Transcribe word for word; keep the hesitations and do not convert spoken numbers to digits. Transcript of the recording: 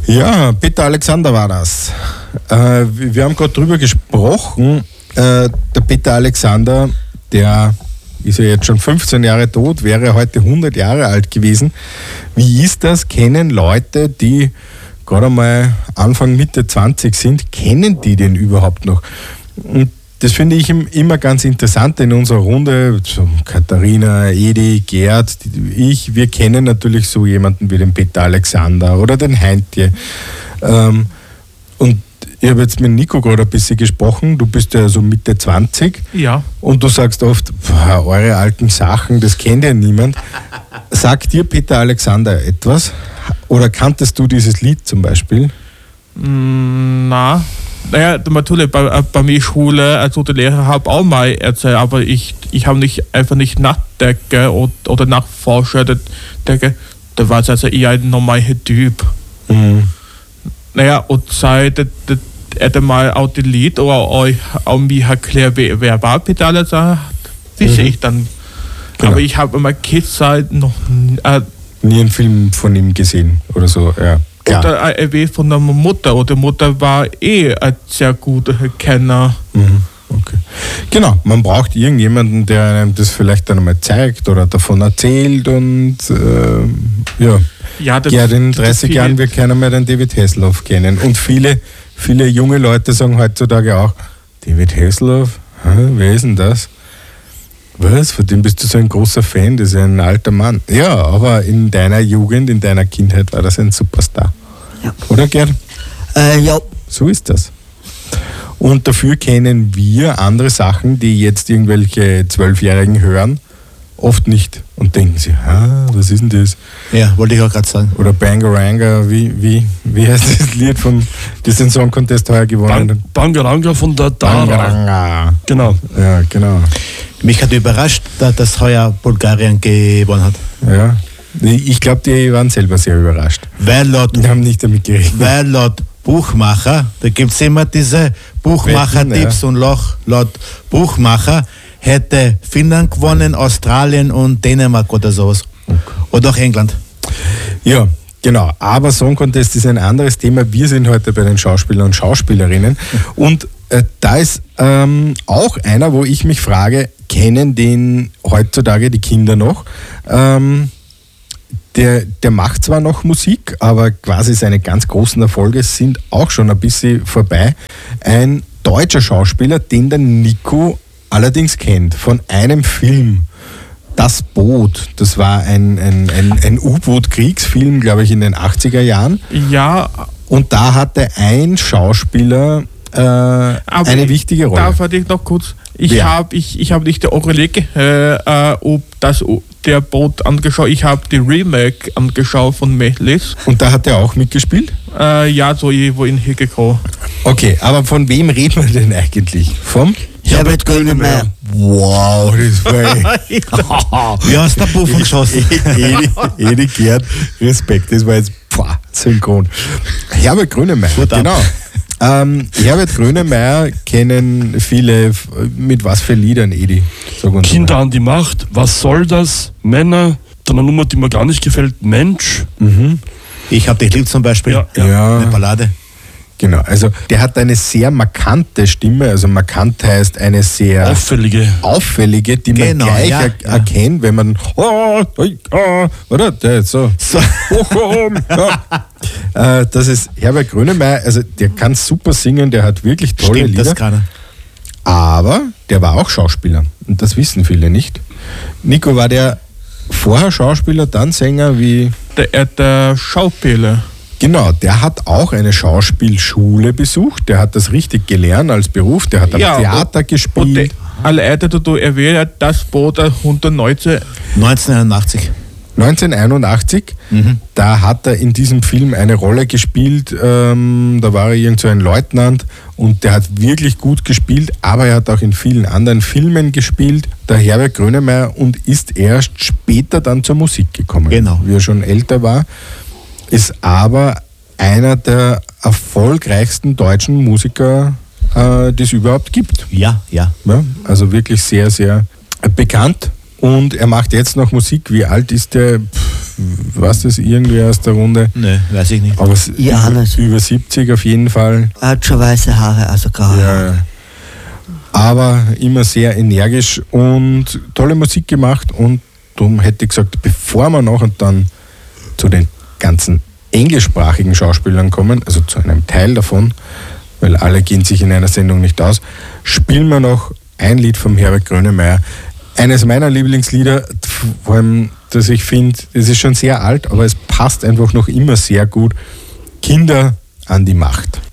Ja, Peter Alexander war das. Äh, wir haben gerade drüber gesprochen. Äh, der Peter Alexander, der ist ja jetzt schon fünfzehn Jahre tot, wäre heute hundert Jahre alt gewesen. Wie ist das? Kennen Leute, die gerade einmal Anfang, Mitte zwanzig sind, kennen die den überhaupt noch? Und das finde ich immer ganz interessant in unserer Runde. So Katharina, Edi, Gerd, ich, wir kennen natürlich so jemanden wie den Peter Alexander oder den Heintje. Ähm, und ich habe jetzt mit Nico gerade ein bisschen gesprochen. Du bist ja so Mitte zwanzig. Ja. Und du sagst oft, boah, eure alten Sachen, das kennt ja niemand. Sagt dir Peter Alexander etwas? Oder kanntest du dieses Lied zum Beispiel? Mm, na, naja, natürlich, bei, bei mir Schule, also der Lehrer hat auch mal erzählt, aber ich, ich habe nicht, einfach nicht nachdenke oder, oder nachforsche, denke, der war also eher ein normaler Typ. Mhm. Naja, und seit er mal auch das Lied oder euch auch mir erklärt, wer, wer war Peter Alexander, wisse Mhm. ich dann. Genau. Aber ich habe immer Kids-Zeit noch äh, Nie einen Film von ihm gesehen oder so, ja. Klar. oder ein erwähnt von der Mutter. Oder die Mutter war eh ein sehr guter Kenner. Mhm. Okay. Genau, man braucht irgendjemanden, der einem das vielleicht dann einmal zeigt oder davon erzählt und äh, ja. Ja, das, Ja, in das dreißig viele- Jahren wird keiner mehr den David Hasselhoff kennen. Und viele, viele junge Leute sagen heutzutage auch, David Hasselhoff? Hä, wer ist denn das? Was? Von dem bist du so ein großer Fan, das ist ein alter Mann. Ja, aber in deiner Jugend, in deiner Kindheit war das ein Superstar. Ja. Oder Gerd? Äh, ja. So ist das. Und dafür kennen wir andere Sachen, die jetzt irgendwelche Zwölfjährigen hören, oft nicht und denken sie, ah, was ist denn das? Ja, wollte ich auch gerade sagen. Oder Bangaranga, wie, wie, wie heißt das Lied, von, das den Song Contest heuer gewonnen hat? Bang, Bangaranga von der Dara. Bangaranga. Genau. Ja, genau. Mich hat überrascht, da- dass heuer Bulgarien gewonnen hat. Ja. Ich glaube, die waren selber sehr überrascht. Weil laut, Die haben nicht damit gerechnet. weil laut Buchmacher, da gibt es immer diese Buchmacher-Tipps Wetten, und Loch, laut Buchmacher hätte Finnland gewonnen, Australien und Dänemark oder sowas. Oder auch England. Ja, genau. Aber Song Contest ist ein anderes Thema. Wir sind heute bei den Schauspielern und Schauspielerinnen. Und äh, da ist ähm, auch einer, wo ich mich frage, kennen den heutzutage die Kinder noch? Ähm, der, der macht zwar noch Musik, aber quasi seine ganz großen Erfolge sind auch schon ein bisschen vorbei. Ein deutscher Schauspieler, den der Nico allerdings kennt, von einem Film. Das Boot, das war ein, ein, ein, ein U-Boot-Kriegsfilm, glaube ich, in den achtziger Jahren. Ja, Und da hatte ein Schauspieler äh, aber eine wichtige Rolle. Darf ich noch kurz? Ich Wer? habe ich, ich hab nicht die Original, äh, äh, ob das der Boot angeschaut. Ich habe die Remake angeschaut von Mehlis. Und da hat er auch mitgespielt? Äh, ja, so irgendwo in Hegeko. Okay, aber von wem reden wir denn eigentlich? Vom? Herbert Grönemeyer. Wow, das war Wie hast du den Puffen geschossen? Edi, Edi Gerd, Respekt, das war jetzt pah, synchron. Herbert Grönemeyer, Gut ab. genau. Ähm, Herbert Grönemeyer kennen viele, mit was für Liedern, Edi? Sag uns Kinder mal. an die Macht, was soll das? Männer, dann eine Nummer, die mir gar nicht gefällt, Mensch. Mhm. Ich habe dich lieb zum Beispiel. Ja, ja. Ja. Eine Ballade. Genau, also der hat eine sehr markante Stimme, also markant heißt eine sehr Auffällige. auffällige, die man Genau, gleich ja, er ja. erkennt, wenn man oh, oh, oh, oder der ist so, So. ja. äh, das ist Herbert Grönemeyer, also der kann super singen, der hat wirklich tolle Stimmt, Lieder, das kann er. aber der war auch Schauspieler und das wissen viele nicht. Nico, war der vorher Schauspieler, dann Sänger wie... Der, äh, der Schauspieler. Genau, der hat auch eine Schauspielschule besucht, der hat das richtig gelernt als Beruf, der hat am Ja, Theater Und gespielt. der, alle die du erwähnt, das Boot hundertneunzehn. neunzehnhunderteinundachtzig. neunzehnhunderteinundachtzig, Mhm. da hat er in diesem Film eine Rolle gespielt, ähm, da war er irgend so ein Leutnant und der hat wirklich gut gespielt, aber er hat auch in vielen anderen Filmen gespielt, der Herbert Grönemeyer, und ist erst später dann zur Musik gekommen, Genau. wie er schon älter war, ist aber einer der erfolgreichsten deutschen Musiker, äh, die es überhaupt gibt. Ja, ja. Ja, also wirklich sehr, sehr bekannt. Und er macht jetzt noch Musik. Wie alt ist der? Pff, weiß das irgendwer aus der Runde? Nö, weiß ich nicht. Aber es Ja, über, nicht. über siebzig auf jeden Fall. Er hat schon weiße Haare, also graue Haare. Ja, aber immer sehr energisch und tolle Musik gemacht und darum hätte ich gesagt, bevor wir noch und dann zu den ganzen englischsprachigen Schauspielern kommen, also zu einem Teil davon, weil alle gehen sich in einer Sendung nicht aus, spielen wir noch ein Lied vom Herbert Grönemeyer. Eines meiner Lieblingslieder, vor allem, dass ich finde, es ist schon sehr alt, aber es passt einfach noch immer sehr gut. Kinder an die Macht.